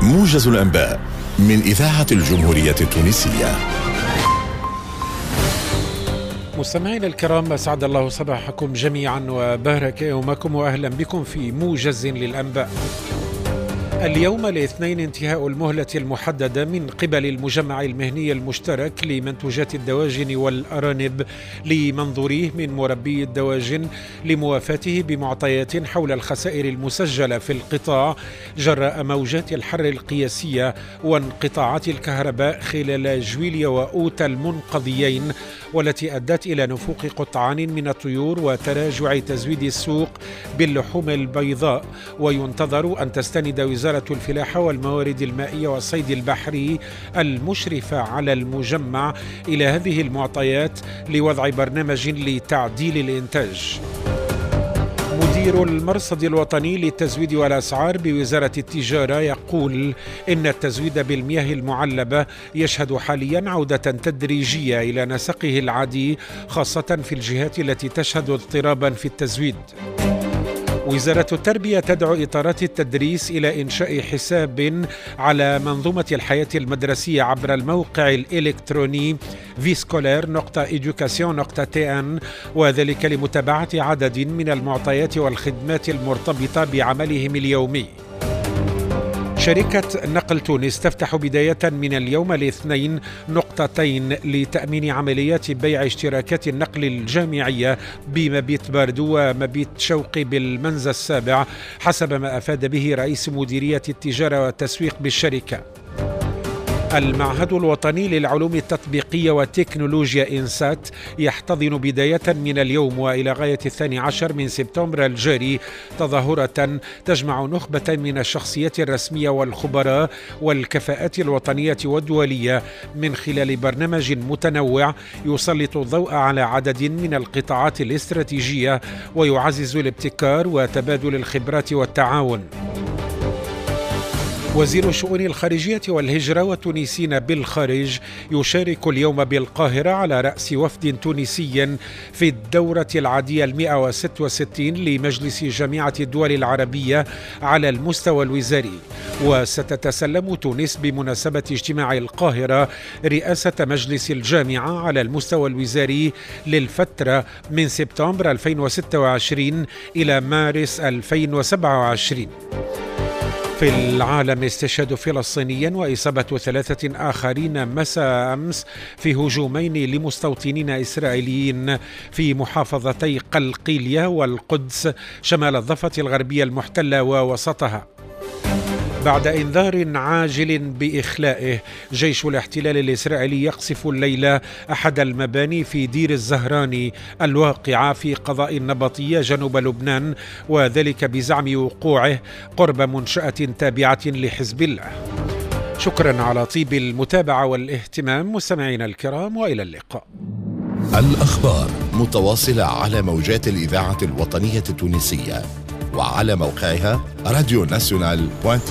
موجز الأنباء من إذاعة الجمهورية التونسية. مستمعينا الكرام، أسعد الله صباحكم جميعا وبارك يومكم، وأهلا بكم في موجز للأنباء. اليوم الاثنين انتهاء المهلة المحددة من قبل المجمع المهني المشترك لمنتوجات الدواجن والأرانب لمنظوريه من مربي الدواجن لموافاته بمعطيات حول الخسائر المسجلة في القطاع جراء موجات الحر القياسية وانقطاعات الكهرباء خلال جويليا وأوتا المنقضيين، والتي أدت إلى نفوق قطعان من الطيور وتراجع تزويد السوق باللحوم البيضاء. وينتظر أن تستند وزارة الفلاحة والموارد المائية والصيد البحري المشرفة على المجمع إلى هذه المعطيات لوضع برنامج لتعديل الإنتاج. مدير المرصد الوطني للتزويد والأسعار بوزارة التجارة يقول إن التزويد بالمياه المعلبة يشهد حاليا عودة تدريجية إلى نسقه العادي، خاصة في الجهات التي تشهد اضطرابا في التزويد. وزارة التربية تدعو إطارات التدريس إلى إنشاء حساب على منظومة الحياة المدرسية عبر الموقع الإلكتروني viscolaire.education.tn، وذلك لمتابعة عدد من المعطيات والخدمات المرتبطة بعملهم اليومي. شركة نقل تونس تفتح بداية من اليوم الاثنين نقطتين لتأمين عمليات بيع اشتراكات النقل الجامعية بمبيت باردو ومبيت شوقي بالمنزل السابع، حسب ما أفاد به رئيس مديرية التجارة والتسويق بالشركة. المعهد الوطني للعلوم التطبيقية والتكنولوجيا إنسات يحتضن بداية من اليوم وإلى غاية 12 من سبتمبر الجاري تظاهرة تجمع نخبة من الشخصيات الرسمية والخبراء والكفاءات الوطنية والدولية من خلال برنامج متنوع يسلط الضوء على عدد من القطاعات الاستراتيجية ويعزز الابتكار وتبادل الخبرات والتعاون. وزير الشؤون الخارجية والهجرة والتونسيين بالخارج يشارك اليوم بالقاهرة على رأس وفد تونسي في الدورة العادية 166 لمجلس جامعة الدول العربية على المستوى الوزاري. وستتسلم تونس بمناسبة اجتماع القاهرة رئاسة مجلس الجامعة على المستوى الوزاري للفترة من سبتمبر 2026 إلى مارس 2027. في العالم، استشهاد فلسطيني وإصابة 3 آخرين مساء أمس في هجومين لمستوطنين إسرائيليين في محافظتي قلقيلية والقدس شمال الضفة الغربية المحتلة ووسطها. بعد إنذار عاجل بإخلائه، جيش الاحتلال الإسرائيلي يقصف الليلة أحد المباني في دير الزهراني الواقعة في قضاء النبطية جنوب لبنان، وذلك بزعم وقوعه قرب منشأة تابعة لحزب الله. شكرا على طيب المتابعة والاهتمام مستمعينا الكرام، وإلى اللقاء. الأخبار متواصلة على موجات الإذاعة الوطنية التونسية وعلى موقعها راديو ناسيونال.